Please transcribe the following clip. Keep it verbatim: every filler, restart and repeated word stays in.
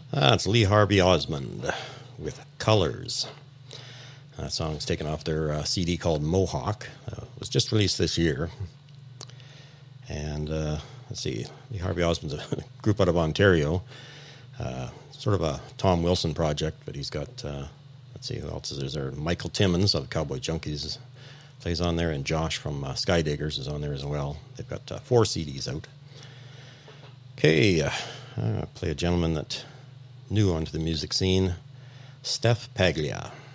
Uh, it's Lee Harvey Osmond with Colors. That song's taken off their uh, C D called Mohawk. Uh, it was just released this year. And uh, let's see, Lee Harvey Osmond's a group out of Ontario. Uh, sort of a Tom Wilson project, but he's got, uh, let's see, who else is there? Michael Timmons of Cowboy Junkies plays on there, and Josh from uh, Skydiggers is on there as well. They've got uh, four C Ds out. Okay, uh, I play a gentleman that new onto the music scene, Steph Paglia.